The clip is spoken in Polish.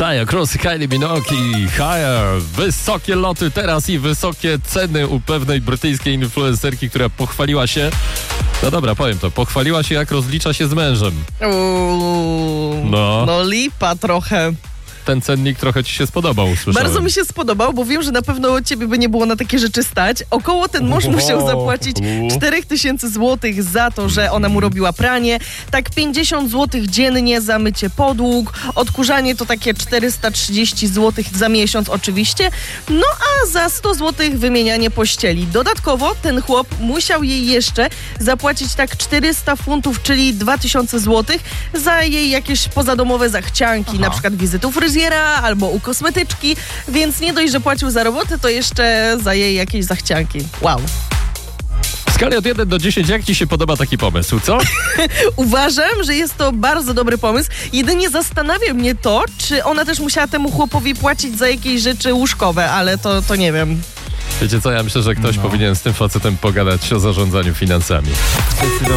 Taya Cruz, Kylie Minogue i Higher. Wysokie loty teraz i wysokie ceny u pewnej brytyjskiej influencerki, która pochwaliła się, no dobra, powiem to, pochwaliła się, jak rozlicza się z mężem. No lipa trochę. Ten cennik trochę ci się spodobał, usłyszałem. Bardzo mi się spodobał, bo wiem, że na pewno ciebie by nie było na takie rzeczy stać. Około ten mąż musiał zapłacić 4000 złotych za to, że ona mu robiła pranie. Tak 50 złotych dziennie za mycie podłóg. Odkurzanie to takie 430 złotych za miesiąc oczywiście. No a za 100 złotych wymienianie pościeli. Dodatkowo ten chłop musiał jej jeszcze zapłacić tak 400 funtów, czyli 2000 złotych za jej jakieś pozadomowe zachcianki, na przykład wizytę u fryzjera albo u kosmetyczki, więc nie dość, że płacił za robotę, to jeszcze za jej jakieś zachcianki. Wow. W skali od 1 do 10, jak ci się podoba taki pomysł, co? Uważam, że jest to bardzo dobry pomysł. Jedynie zastanawia mnie to, czy ona też musiała temu chłopowi płacić za jakieś rzeczy łóżkowe, ale to nie wiem. Wiecie co, ja myślę, że ktoś powinien z tym facetem pogadać o zarządzaniu finansami.